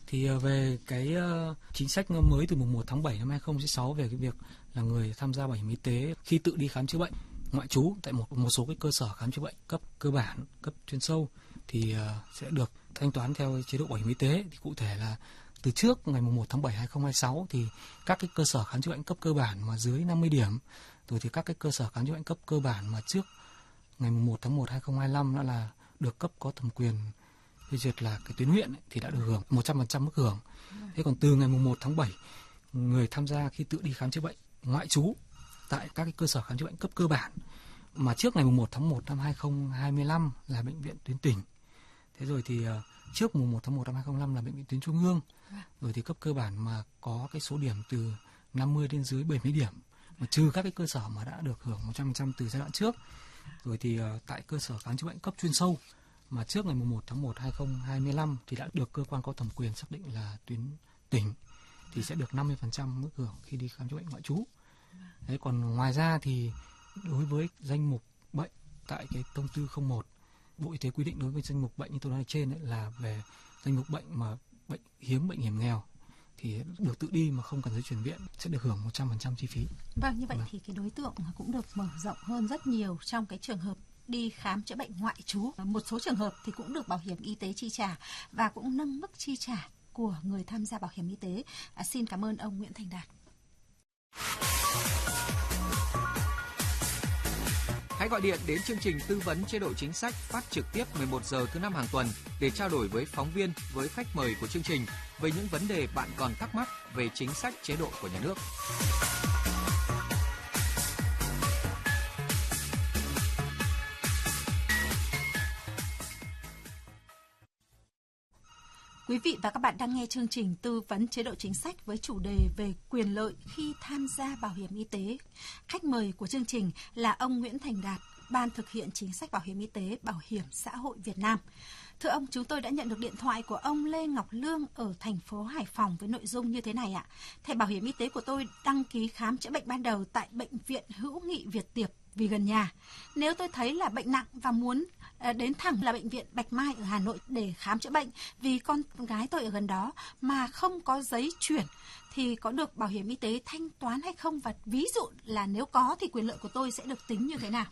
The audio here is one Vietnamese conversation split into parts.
Thì về cái chính sách mới từ mùng 1 tháng 7 năm 2006 về cái việc là người tham gia bảo hiểm y tế khi tự đi khám chữa bệnh ngoại trú tại một số cái cơ sở khám chữa bệnh cấp cơ bản, cấp chuyên sâu thì sẽ được thanh toán theo chế độ bảo hiểm y tế. Thì cụ thể là từ trước ngày mùng 1 tháng 7 2026 thì các cái cơ sở khám chữa bệnh cấp cơ bản mà dưới 50 điểm, rồi thì các cái cơ sở khám chữa bệnh cấp cơ bản mà trước ngày mùng 1 tháng 1 2025 đã là được cấp có thẩm quyền phê duyệt là cái tuyến huyện ấy, thì đã được hưởng 100% mức hưởng. Thế còn từ ngày mùng 1 tháng 7 người tham gia khi tự đi khám chữa bệnh ngoại trú tại các cái cơ sở khám chữa bệnh cấp cơ bản mà trước ngày mùng 1 tháng 1 năm 2025 là bệnh viện tuyến tỉnh. Thế rồi thì trước mùng 1 tháng 1 năm 2025 là bệnh viện tuyến trung ương. Rồi thì cấp cơ bản mà có cái số điểm từ 50 đến dưới 70 điểm, mà trừ các cái cơ sở mà đã được hưởng 100% từ giai đoạn trước. Rồi thì tại cơ sở khám chữa bệnh cấp chuyên sâu mà trước ngày 1 tháng 1 2025 thì đã được cơ quan có thẩm quyền xác định là tuyến tỉnh thì sẽ được 50% mức hưởng khi đi khám chữa bệnh ngoại trú. Đấy, còn ngoài ra thì đối với danh mục bệnh tại cái thông tư 01 Bộ Y tế quy định đối với danh mục bệnh như tôi nói trên ấy, là về danh mục bệnh mà bệnh hiếm, bệnh hiểm nghèo thì được tự đi mà không cần giấy chuyển viện sẽ được hưởng 100% chi phí. Vâng, như vậy thì cái đối tượng cũng được mở rộng hơn rất nhiều trong cái trường hợp đi khám chữa bệnh ngoại trú. Một số trường hợp thì cũng được bảo hiểm y tế chi trả và cũng nâng mức chi trả của người tham gia bảo hiểm y tế. Xin cảm ơn ông Nguyễn Thành Đạt. Hãy gọi điện đến chương trình tư vấn chế độ chính sách phát trực tiếp 11 giờ thứ 5 hàng tuần để trao đổi với phóng viên, với khách mời của chương trình về những vấn đề bạn còn thắc mắc về chính sách chế độ của nhà nước. Quý vị và các bạn đang nghe chương trình tư vấn chế độ chính sách với chủ đề về quyền lợi khi tham gia bảo hiểm y tế. Khách mời của chương trình là ông Nguyễn Thành Đạt, Ban thực hiện chính sách bảo hiểm y tế Bảo hiểm xã hội Việt Nam. Thưa ông, chúng tôi đã nhận được điện thoại của ông Lê Ngọc Lương ở thành phố Hải Phòng với nội dung như thế này ạ. Thẻ bảo hiểm y tế của tôi đăng ký khám chữa bệnh ban đầu tại Bệnh viện Hữu nghị Việt Tiệp vì gần nhà. Nếu tôi thấy là bệnh nặng và muốn đến thẳng là Bệnh viện Bạch Mai ở Hà Nội để khám chữa bệnh vì con gái tôi ở gần đó mà không có giấy chuyển thì có được bảo hiểm y tế thanh toán hay không? Và ví dụ là nếu có thì quyền lợi của tôi sẽ được tính như thế nào?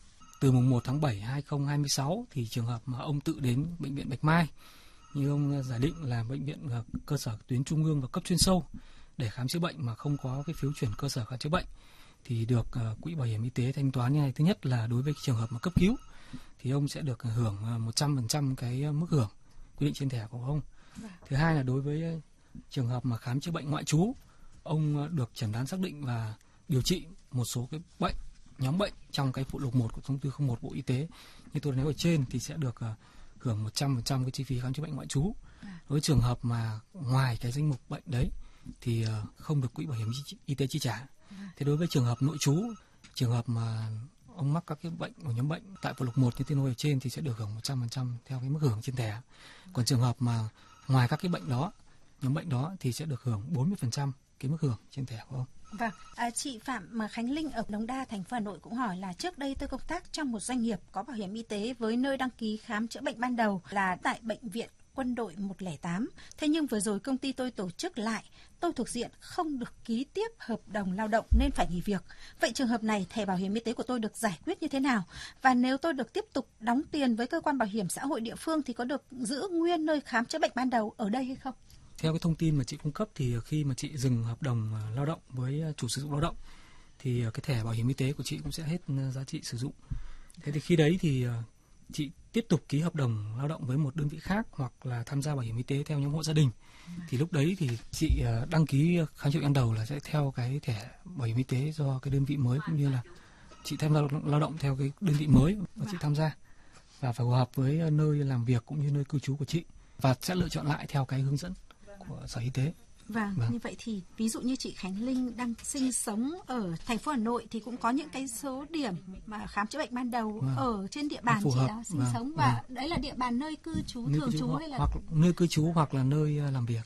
Từ mùng 1 tháng 7 2026 thì trường hợp mà ông tự đến Bệnh viện Bạch Mai như ông giả định là bệnh viện cơ sở tuyến trung ương và cấp chuyên sâu để khám chữa bệnh mà không có cái phiếu chuyển cơ sở khám chữa bệnh thì được quỹ bảo hiểm y tế thanh toán như này. Thứ nhất là đối với trường hợp mà cấp cứu thì ông sẽ được hưởng 100% cái mức hưởng quy định trên thẻ của ông. Thứ hai là đối với trường hợp mà khám chữa bệnh ngoại trú, ông được chẩn đoán xác định và điều trị một số cái bệnh, nhóm bệnh trong cái phụ lục 1 của thông tư 01 Bộ Y tế như tôi đã nói ở trên thì sẽ được hưởng 100% cái chi phí khám chữa bệnh ngoại trú. Đối với trường hợp mà ngoài cái danh mục bệnh đấy thì không được quỹ bảo hiểm y tế chi trả. Thế đối với trường hợp nội trú, trường hợp mà ông mắc các cái bệnh của nhóm bệnh tại phụ lục 1 như tôi nói ở trên thì sẽ được hưởng 100% theo cái mức hưởng trên thẻ. Còn trường hợp mà ngoài các cái bệnh đó, nhóm bệnh đó thì sẽ được hưởng 40% cái mức hưởng trên thẻ của ông. Vâng, chị Phạm Khánh Linh ở Đống Đa, thành phố Hà Nội cũng hỏi là trước đây tôi công tác trong một doanh nghiệp có bảo hiểm y tế với nơi đăng ký khám chữa bệnh ban đầu là tại Bệnh viện Quân đội 108. Thế nhưng vừa rồi công ty tôi tổ chức lại, tôi thuộc diện không được ký tiếp hợp đồng lao động nên phải nghỉ việc. Vậy trường hợp này thẻ bảo hiểm y tế của tôi được giải quyết như thế nào? Và nếu tôi được tiếp tục đóng tiền với cơ quan bảo hiểm xã hội địa phương thì có được giữ nguyên nơi khám chữa bệnh ban đầu ở đây hay không? Theo cái thông tin mà chị cung cấp thì khi mà chị dừng hợp đồng lao động với chủ sử dụng lao động thì cái thẻ bảo hiểm y tế của chị cũng sẽ hết giá trị sử dụng. Thế thì khi đấy thì chị tiếp tục ký hợp đồng lao động với một đơn vị khác hoặc là tham gia bảo hiểm y tế theo nhóm hộ gia đình. Thì lúc đấy thì chị đăng ký khám chữa bệnh ban đầu là sẽ theo cái thẻ bảo hiểm y tế do cái đơn vị mới cũng như là chị tham gia lao động theo cái đơn vị mới mà chị tham gia và phải phù hợp với nơi làm việc cũng như nơi cư trú của chị và sẽ lựa chọn lại theo cái hướng dẫn của Sở Y tế. Vâng, như vậy thì ví dụ như chị Khánh Linh đang sinh sống ở thành phố Hà Nội thì cũng có những cái số điểm mà khám chữa bệnh ban đầu ở trên địa bàn chị đã sinh sống và đấy là địa bàn nơi cư trú thường trú hay là hoặc nơi cư trú hoặc là nơi làm việc.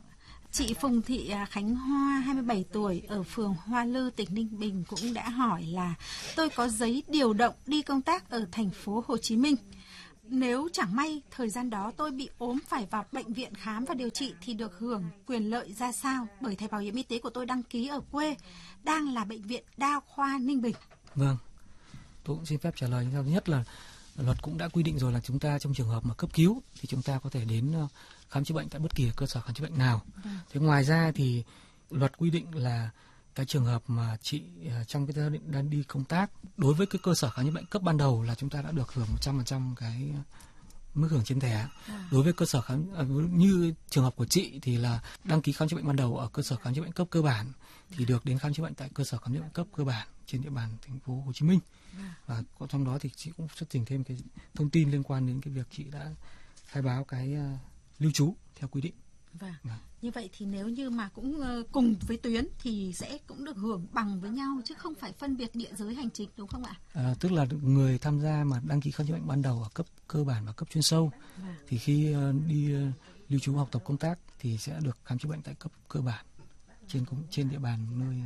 Chị Phùng Thị Khánh Hoa, 27 tuổi, ở phường Hoa Lư, tỉnh Ninh Bình cũng đã hỏi là tôi có giấy điều động đi công tác ở thành phố Hồ Chí Minh. nếu chẳng may thời gian đó tôi bị ốm phải vào bệnh viện khám và điều trị thì được hưởng quyền lợi ra sao? Bởi thẻ bảo hiểm y tế của tôi đăng ký ở quê, đang là Bệnh viện Đa khoa Ninh Bình. Vâng, tôi cũng xin phép trả lời như sau. Thứ nhất là luật cũng đã quy định rồi là chúng ta trong trường hợp mà cấp cứu thì chúng ta có thể đến khám chữa bệnh tại bất kỳ cơ sở khám chữa bệnh nào. Thế ngoài ra thì luật quy định là cái trường hợp mà chị trong cái giai đoạn đang đi công tác, đối với cái cơ sở khám chữa bệnh cấp ban đầu là chúng ta đã được hưởng 100% cái mức hưởng trên thẻ. Đối với cơ sở khám như trường hợp của chị thì là đăng ký khám chữa bệnh ban đầu ở cơ sở khám chữa bệnh cấp cơ bản thì được đến khám chữa bệnh tại cơ sở khám chữa bệnh cấp cơ bản trên địa bàn thành phố Hồ Chí Minh. Và trong đó thì chị cũng xuất trình thêm cái thông tin liên quan đến cái việc chị đã khai báo cái lưu trú theo quy định. Vâng. Như vậy thì nếu như mà cũng cùng với tuyến thì sẽ cũng được hưởng bằng với nhau chứ không phải phân biệt địa giới hành chính, đúng không ạ? Tức là người tham gia mà đăng ký khám chữa bệnh ban đầu ở cấp cơ bản và cấp chuyên sâu thì khi đi lưu trú học tập công tác thì sẽ được khám chữa bệnh tại cấp cơ bản trên địa bàn nơi.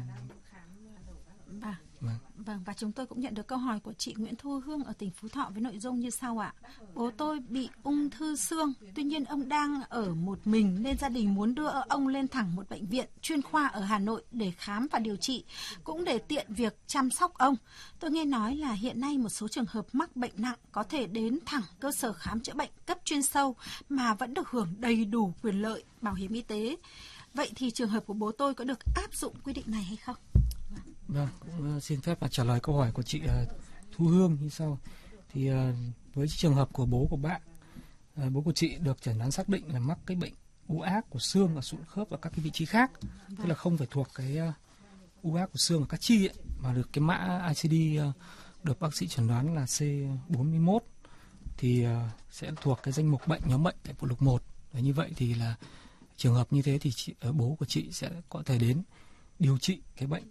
Vâng, và chúng tôi cũng nhận được câu hỏi của chị Nguyễn Thu Hương ở tỉnh Phú Thọ với nội dung như sau ạ. Bố tôi bị ung thư xương, tuy nhiên ông đang ở một mình nên gia đình muốn đưa ông lên thẳng một bệnh viện chuyên khoa ở Hà Nội để khám và điều trị, cũng để tiện việc chăm sóc ông. Tôi nghe nói là hiện nay một số trường hợp mắc bệnh nặng có thể đến thẳng cơ sở khám chữa bệnh cấp chuyên sâu mà vẫn được hưởng đầy đủ quyền lợi bảo hiểm y tế. Vậy thì trường hợp của bố tôi có được áp dụng quy định này hay không? Vâng, cũng xin phép trả lời câu hỏi của chị Thu Hương như sau. Thì với trường hợp của bố của bạn, bố của chị được chẩn đoán xác định là mắc cái bệnh u ác của xương và sụn khớp và các cái vị trí khác, tức là không phải thuộc cái u ác của xương và các chi ấy, mà được cái mã ICD được bác sĩ chẩn đoán là C41 thì sẽ thuộc cái danh mục bệnh nhóm bệnh tại phụ lục 1. Và như vậy thì là trường hợp như thế thì bố của chị sẽ có thể đến điều trị cái bệnh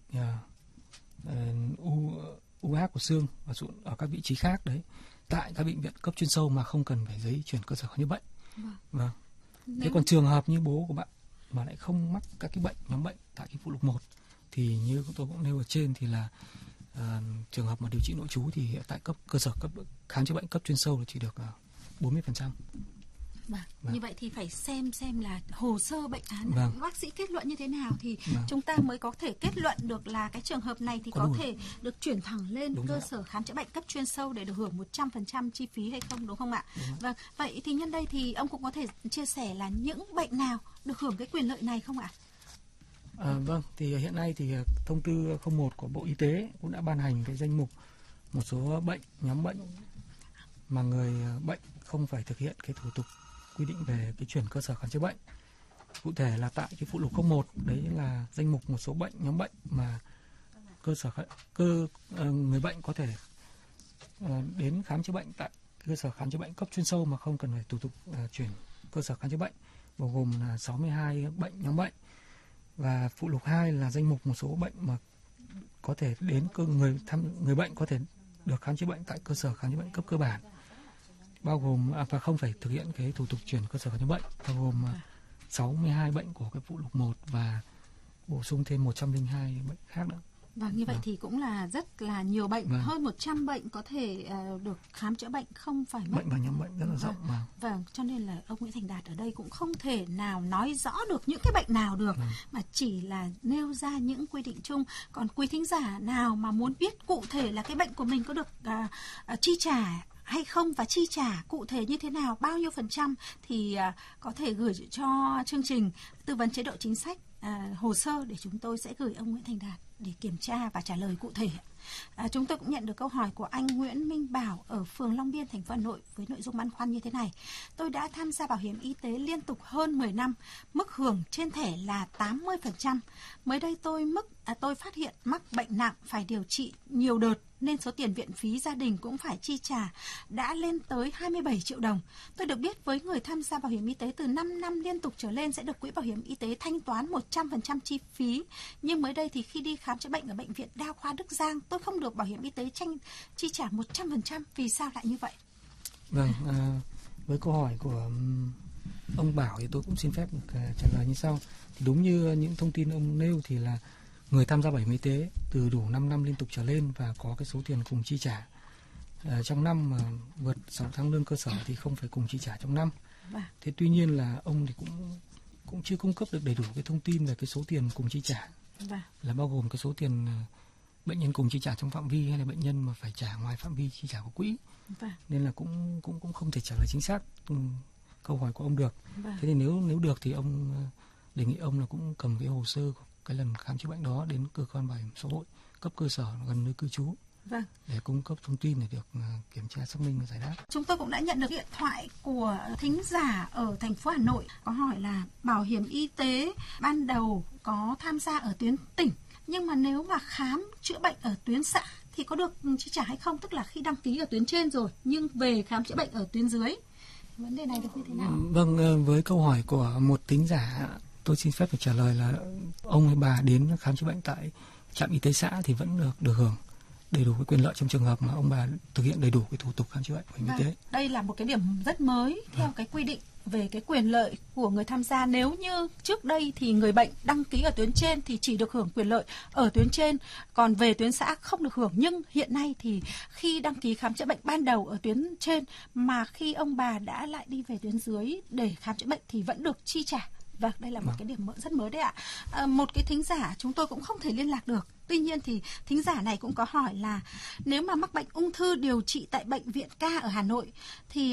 u ác của xương và sụn ở các vị trí khác đấy tại các bệnh viện cấp chuyên sâu mà không cần phải giấy chuyển cơ sở khám chữa bệnh. Vâng. Thế còn trường hợp như bố của bạn mà lại không mắc các cái bệnh nhóm bệnh tại cái phụ lục 1 thì như tôi cũng nêu ở trên thì là trường hợp mà điều trị nội trú thì tại cơ sở khám chữa bệnh cấp chuyên sâu là chỉ được 40%. Vâng. Như vậy thì phải xem là hồ sơ bệnh án bác sĩ kết luận như thế nào thì chúng ta mới có thể kết luận được là cái trường hợp này thì có thể được chuyển thẳng lên cơ sở khám chữa bệnh cấp chuyên sâu để được hưởng 100% chi phí hay không, đúng không ạ? Vâng. Vậy thì nhân đây thì ông cũng có thể chia sẻ là những bệnh nào được hưởng cái quyền lợi này không ạ? Vâng, thì hiện nay thì thông tư 01 của Bộ Y tế cũng đã ban hành cái danh mục một số bệnh, nhóm bệnh mà người bệnh không phải thực hiện cái thủ tục quy định về cái chuyển cơ sở khám chữa bệnh. Cụ thể là tại cái phụ lục 01 đấy là danh mục một số bệnh, nhóm bệnh mà người bệnh có thể đến khám chữa bệnh tại cơ sở khám chữa bệnh cấp chuyên sâu mà không cần phải thủ tục chuyển cơ sở khám chữa bệnh, bao gồm là 62 bệnh nhóm bệnh. Và phụ lục 2 là danh mục một số bệnh mà có thể đến người bệnh có thể được khám chữa bệnh tại cơ sở khám chữa bệnh cấp cơ bản, bao gồm và không phải thực hiện cái thủ tục chuyển cơ sở khám chữa bệnh, bao gồm 62 bệnh của cái phụ lục 1 và bổ sung thêm 102 bệnh khác nữa. Vâng, như vậy thì cũng là rất là nhiều bệnh, hơn 100 bệnh có thể được khám chữa bệnh không phải bệnh và nhóm bệnh rất là rộng. Vâng, cho nên là ông Nguyễn Thành Đạt ở đây cũng không thể nào nói rõ được những cái bệnh nào được, mà chỉ là nêu ra những quy định chung. Còn quý thính giả nào mà muốn biết cụ thể là cái bệnh của mình có được chi trả hay không và chi trả cụ thể như thế nào, bao nhiêu % thì có thể gửi cho chương trình tư vấn chế độ chính sách hồ sơ để chúng tôi sẽ gửi ông Nguyễn Thành Đạt để kiểm tra và trả lời cụ thể. Chúng tôi cũng nhận được câu hỏi của anh Nguyễn Minh Bảo ở phường Long Biên, thành phố Hà Nội với nội dung băn khoăn như thế này. Tôi đã tham gia bảo hiểm y tế liên tục hơn 10 năm, mức hưởng trên thẻ là 80%. Mới đây tôi phát hiện mắc bệnh nặng phải điều trị nhiều đợt nên số tiền viện phí gia đình cũng phải chi trả đã lên tới 27 triệu đồng. Tôi được biết với người tham gia bảo hiểm y tế từ 5 năm liên tục trở lên sẽ được quỹ bảo hiểm y tế thanh toán 100% chi phí. Nhưng mới đây thì khi đi khám chữa bệnh ở bệnh viện Đa khoa Đức Giang, tôi không được bảo hiểm y tế chi trả 100%. Vì sao lại như vậy? Vâng, với câu hỏi của ông Bảo thì tôi cũng xin phép được trả lời như sau. Thì đúng như những thông tin ông nêu thì là người tham gia bảo hiểm y tế từ đủ 5 năm liên tục trở lên và có cái số tiền cùng chi trả trong năm mà vượt 6 tháng lương cơ sở thì không phải cùng chi trả trong năm. Thế tuy nhiên là ông thì cũng chưa cung cấp được đầy đủ cái thông tin về cái số tiền cùng chi trả, là bao gồm cái số tiền bệnh nhân cùng chi trả trong phạm vi hay là bệnh nhân mà phải trả ngoài phạm vi chi trả của quỹ. Nên là cũng không thể trả lời chính xác câu hỏi của ông được. Thế thì nếu được thì ông đề nghị ông là cũng cầm cái hồ sơ của cái lần khám chữa bệnh đó đến cơ quan bảo hiểm xã hội cấp cơ sở gần nơi cư trú. Để cung cấp thông tin để được kiểm tra xác minh và giải đáp. Chúng tôi cũng đã nhận được điện thoại của thính giả ở thành phố Hà Nội có hỏi là bảo hiểm y tế ban đầu có tham gia ở tuyến tỉnh, nhưng mà nếu mà khám chữa bệnh ở tuyến xã thì có được chi trả hay không? Tức là khi đăng ký ở tuyến trên rồi nhưng về khám chữa bệnh ở tuyến dưới, vấn đề này được như thế nào? Vâng, với câu hỏi của một thính giả, tôi xin phép được trả lời là ông hay bà đến khám chữa bệnh tại trạm y tế xã thì vẫn được hưởng đầy đủ cái quyền lợi trong trường hợp mà ông bà thực hiện đầy đủ cái thủ tục khám chữa bệnh của y tế. Đây là một cái điểm rất mới theo cái quy định về cái quyền lợi của người tham gia. Nếu như trước đây thì người bệnh đăng ký ở tuyến trên thì chỉ được hưởng quyền lợi ở tuyến trên, còn về tuyến xã không được hưởng. Nhưng hiện nay thì khi đăng ký khám chữa bệnh ban đầu ở tuyến trên mà khi ông bà đã lại đi về tuyến dưới để khám chữa bệnh thì vẫn được chi trả. Vâng, đây là một cái điểm rất mới đấy ạ. Một cái thính giả chúng tôi cũng không thể liên lạc được. Tuy nhiên thì thính giả này cũng có hỏi là nếu mà mắc bệnh ung thư điều trị tại bệnh viện Ca ở Hà Nội thì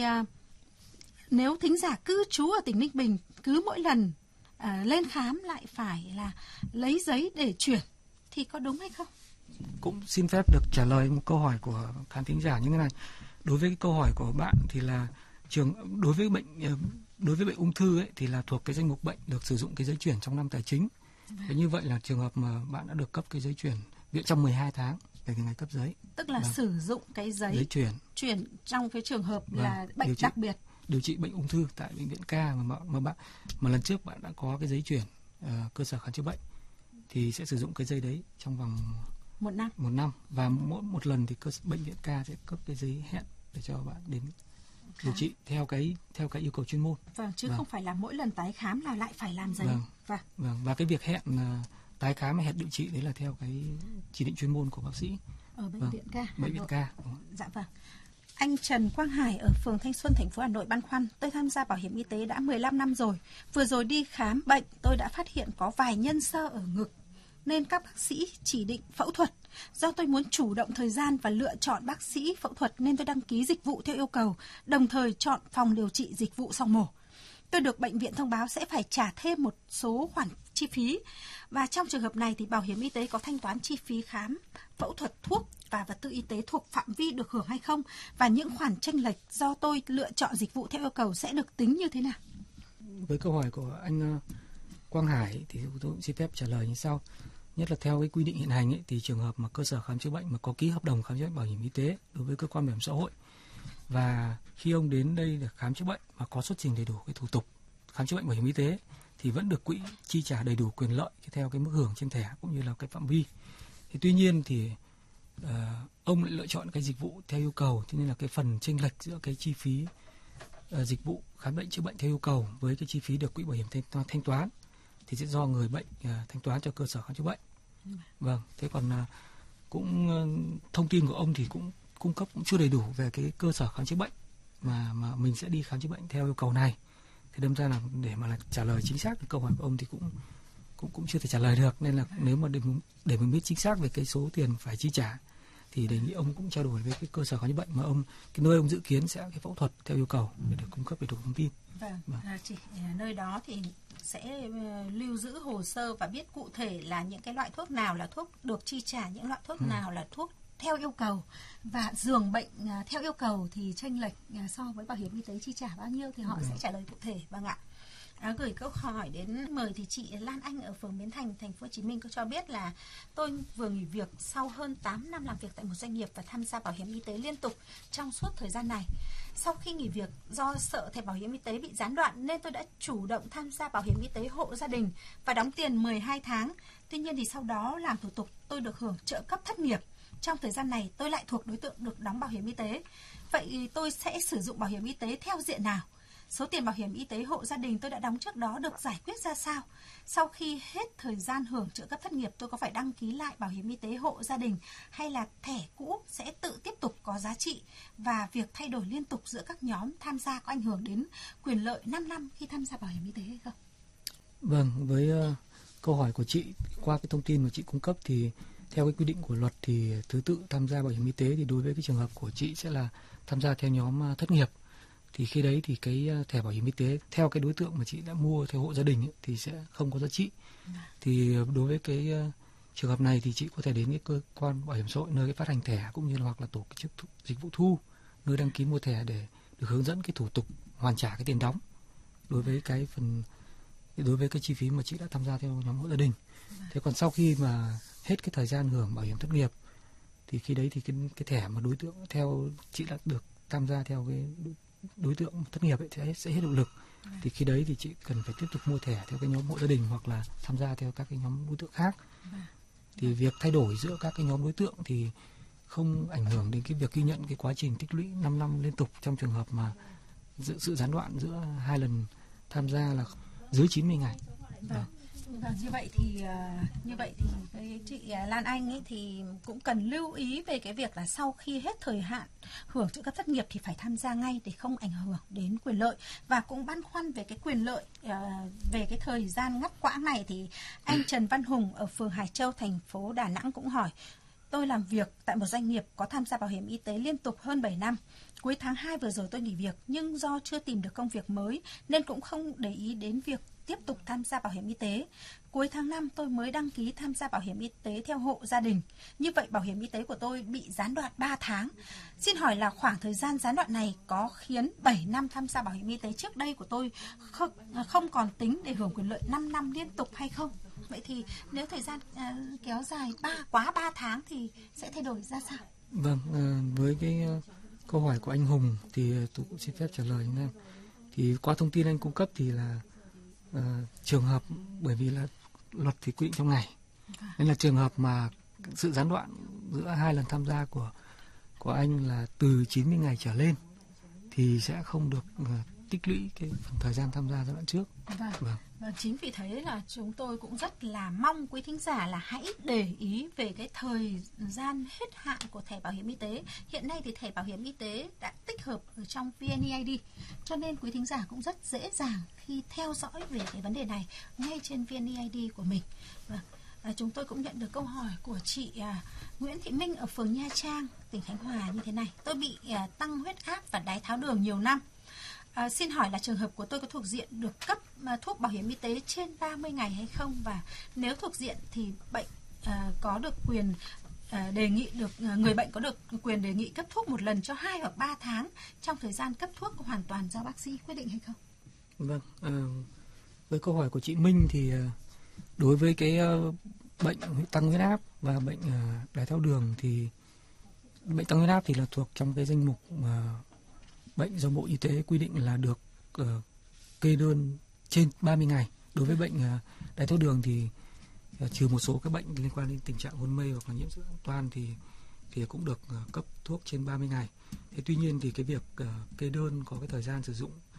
nếu thính giả cư trú ở tỉnh Ninh Bình cứ mỗi lần lên khám lại phải là lấy giấy để chuyển thì có đúng hay không? Cũng xin phép được trả lời một câu hỏi của khán thính giả như thế này. Đối với cái câu hỏi của bạn thì là đối với bệnh ung thư ấy, thì là thuộc cái danh mục bệnh được sử dụng cái giấy chuyển trong năm tài chính. Thế như vậy là trường hợp mà bạn đã được cấp cái giấy chuyển viện trong 12 tháng kể từ ngày cấp giấy. Tức là sử dụng cái giấy chuyển trong cái trường hợp là bệnh đặc biệt. Điều trị bệnh ung thư tại bệnh viện Ca mà lần trước bạn đã có cái giấy chuyển cơ sở khám chữa bệnh thì sẽ sử dụng cái giấy đấy trong vòng một năm và mỗi một lần thì bệnh viện Ca sẽ cấp cái giấy hẹn để cho bạn đến điều trị theo cái yêu cầu chuyên môn. Chứ không phải là mỗi lần tái khám là lại phải làm giấy. Và cái việc hẹn tái khám hay hẹn điều trị đấy là theo cái chỉ định chuyên môn của bác sĩ ở bệnh viện Ca. Bệnh viện Ca. Dạ vâng. Anh Trần Quang Hải ở phường Thanh Xuân, thành phố Hà Nội băn khoăn: tôi tham gia bảo hiểm y tế đã 15 năm rồi. Vừa rồi đi khám bệnh, tôi đã phát hiện có vài nhân xơ ở ngực, nên các bác sĩ chỉ định phẫu thuật. Do tôi muốn chủ động thời gian và lựa chọn bác sĩ phẫu thuật nên tôi đăng ký dịch vụ theo yêu cầu, đồng thời chọn phòng điều trị dịch vụ sau mổ. Tôi được bệnh viện thông báo sẽ phải trả thêm một số khoản chi phí. Và trong trường hợp này thì bảo hiểm y tế có thanh toán chi phí khám, phẫu thuật, thuốc và vật tư y tế thuộc phạm vi được hưởng hay không? Và những khoản chênh lệch do tôi lựa chọn dịch vụ theo yêu cầu sẽ được tính như thế nào? Với câu hỏi của anh Quang Hải thì tôi cũng xin phép trả lời như sau. Nhất là theo cái quy định hiện hành ấy, thì trường hợp mà cơ sở khám chữa bệnh mà có ký hợp đồng khám chữa bệnh bảo hiểm y tế đối với cơ quan bảo hiểm xã hội và khi ông đến đây để khám chữa bệnh mà có xuất trình đầy đủ cái thủ tục khám chữa bệnh bảo hiểm y tế thì vẫn được quỹ chi trả đầy đủ quyền lợi theo cái mức hưởng trên thẻ cũng như là cái phạm vi. Thì tuy nhiên thì ông lại lựa chọn cái dịch vụ theo yêu cầu, cho nên là cái phần chênh lệch giữa cái chi phí dịch vụ khám bệnh chữa bệnh theo yêu cầu với cái chi phí được quỹ bảo hiểm thanh toán thì sẽ do người bệnh thanh toán cho cơ sở khám chữa bệnh. Vâng, thế còn cũng thông tin của ông thì cũng cung cấp cũng chưa đầy đủ về cái cơ sở khám chữa bệnh mà mình sẽ đi khám chữa bệnh theo yêu cầu này. Thì đâm ra là để mà trả lời chính xác cái câu hỏi của ông thì cũng chưa thể trả lời được, nên là nếu mà để mình biết chính xác về cái số tiền phải chi trả thì đề nghị ông cũng trao đổi với cái cơ sở khám chữa bệnh mà cái nơi ông dự kiến sẽ cái phẫu thuật theo yêu cầu để được cung cấp đầy đủ thông tin. Chỉ nơi đó thì sẽ lưu giữ hồ sơ và biết cụ thể là những cái loại thuốc nào là thuốc được chi trả, những loại thuốc nào là thuốc theo yêu cầu, và giường bệnh theo yêu cầu thì chênh lệch so với bảo hiểm y tế chi trả bao nhiêu thì họ sẽ trả lời cụ thể. Vâng ạ. Gửi câu hỏi đến mời thì chị Lan Anh ở phường Bến Thành, thành phố Hồ Chí Minh có cho biết là tôi vừa nghỉ việc sau hơn 8 năm làm việc tại một doanh nghiệp và tham gia bảo hiểm y tế liên tục trong suốt thời gian này. Sau khi nghỉ việc do sợ thẻ bảo hiểm y tế bị gián đoạn nên tôi đã chủ động tham gia bảo hiểm y tế hộ gia đình và đóng tiền 12 tháng. Tuy nhiên thì sau đó làm thủ tục tôi được hưởng trợ cấp thất nghiệp. Trong thời gian này tôi lại thuộc đối tượng được đóng bảo hiểm y tế. Vậy tôi sẽ sử dụng bảo hiểm y tế theo diện nào? Số tiền bảo hiểm y tế hộ gia đình tôi đã đóng trước đó được giải quyết ra sao? Sau khi hết thời gian hưởng trợ cấp thất nghiệp, tôi có phải đăng ký lại bảo hiểm y tế hộ gia đình hay là thẻ cũ sẽ tự tiếp tục có giá trị? Và việc thay đổi liên tục giữa các nhóm tham gia có ảnh hưởng đến quyền lợi 5 năm khi tham gia bảo hiểm y tế hay không? Vâng, với câu hỏi của chị, qua cái thông tin mà chị cung cấp thì theo cái quy định của luật thì thứ tự tham gia bảo hiểm y tế thì đối với cái trường hợp của chị sẽ là tham gia theo nhóm thất nghiệp. Thì khi đấy thì cái thẻ bảo hiểm y tế theo cái đối tượng mà chị đã mua theo hộ gia đình ấy, thì sẽ không có giá trị. Thì đối với cái trường hợp này thì chị có thể đến cái cơ quan bảo hiểm xã hội nơi cái phát hành thẻ cũng như là hoặc là tổ chức dịch vụ thu nơi đăng ký mua thẻ để được hướng dẫn cái thủ tục hoàn trả cái tiền đóng đối với cái chi phí mà chị đã tham gia theo nhóm hộ gia đình. Thế còn sau khi mà hết cái thời gian hưởng bảo hiểm thất nghiệp thì khi đấy thì cái thẻ mà đối tượng theo chị đã được tham gia theo cái đối tượng thất nghiệp ấy sẽ hết hiệu lực. Thì khi đấy thì chị cần phải tiếp tục mua thẻ theo cái nhóm hộ gia đình hoặc là tham gia theo các cái nhóm đối tượng khác. Thì việc thay đổi giữa các cái nhóm đối tượng thì không ảnh hưởng đến cái việc ghi nhận cái quá trình tích lũy 5 năm liên tục trong trường hợp mà sự gián đoạn giữa 2 lần tham gia là dưới 90 ngày. Vâng, như vậy thì cái chị Lan Anh ấy thì cũng cần lưu ý về cái việc là sau khi hết thời hạn hưởng trợ cấp thất nghiệp thì phải tham gia ngay để không ảnh hưởng đến quyền lợi, và cũng băn khoăn về cái quyền lợi về cái thời gian ngắt quãng này thì anh Trần Văn Hùng ở phường Hải Châu, thành phố Đà Nẵng cũng hỏi: tôi làm việc tại một doanh nghiệp có tham gia bảo hiểm y tế liên tục hơn 7 năm. Cuối tháng 2 vừa rồi tôi nghỉ việc, nhưng do chưa tìm được công việc mới nên cũng không để ý đến việc tiếp tục tham gia bảo hiểm y tế. Cuối tháng 5 tôi mới đăng ký tham gia bảo hiểm y tế theo hộ gia đình. Như vậy bảo hiểm y tế của tôi bị gián đoạn 3 tháng. Xin hỏi là khoảng thời gian gián đoạn này có khiến 7 năm tham gia bảo hiểm y tế trước đây của tôi không còn tính để hưởng quyền lợi 5 năm liên tục hay không? Vậy thì nếu thời gian kéo dài quá 3 tháng thì sẽ thay đổi ra sao? Vâng, với cái câu hỏi của anh Hùng thì tôi cũng xin phép trả lời anh em. Thì qua thông tin anh cung cấp thì là trường hợp, bởi vì là luật thì quy định trong ngày, nên là trường hợp mà sự gián đoạn giữa 2 lần tham gia của anh là từ 90 ngày trở lên thì sẽ không được tích lũy cái phần thời gian tham gia giai đoạn trước. Vâng. Và chính vì thế là chúng tôi cũng rất là mong quý thính giả là hãy để ý về cái thời gian hết hạn của thẻ bảo hiểm y tế. Hiện nay thì thẻ bảo hiểm y tế đã tích hợp ở trong VNeID, cho nên quý thính giả cũng rất dễ dàng khi theo dõi về cái vấn đề này ngay trên VNeID của mình. Chúng tôi cũng nhận được câu hỏi của chị Nguyễn Thị Minh ở phường Nha Trang, tỉnh Khánh Hòa như thế này: tôi bị tăng huyết áp và đái tháo đường nhiều năm. Xin hỏi là trường hợp của tôi có thuộc diện được cấp thuốc bảo hiểm y tế trên 30 ngày hay không? Và nếu thuộc diện thì bệnh có được quyền đề nghị người bệnh có được quyền đề nghị cấp thuốc một lần cho 2 hoặc 3 tháng trong thời gian cấp thuốc hoàn toàn do bác sĩ quyết định hay không? Vâng, với câu hỏi của chị Minh thì đối với cái bệnh tăng huyết áp và bệnh đái tháo đường thì bệnh tăng huyết áp thì là thuộc trong cái danh mục bệnh do Bộ Y tế quy định là được kê đơn trên 30 ngày. Đối với bệnh đái tháo đường thì trừ một số các bệnh liên quan đến tình trạng hôn mê hoặc là nhiễm色toan thì cũng được cấp thuốc trên 30 ngày. Thế tuy nhiên thì cái việc kê đơn có cái thời gian sử dụng